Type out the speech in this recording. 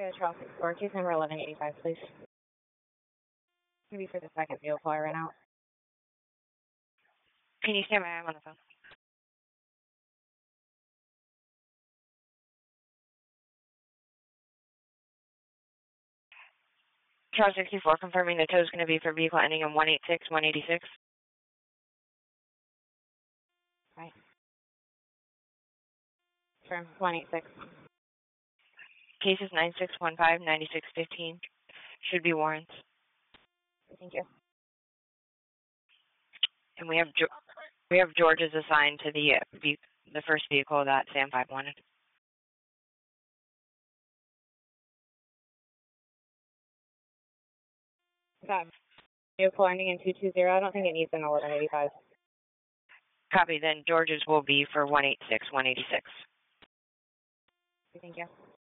Charles 64, case number 1185, please. Maybe for the second vehicle I ran out. Can you stand by? I'm on the phone. Charles 64, confirming the tow is going to be for vehicle ending in 186, 186. Right. Firm 186. Case is 9615, 9615. Should be warrants. Thank you. And we have George is assigned to the first vehicle that Sam 5 wanted. That vehicle ending in 220, I don't think it needs an 1185. Copy, then George's will be for 186, 186. Thank you.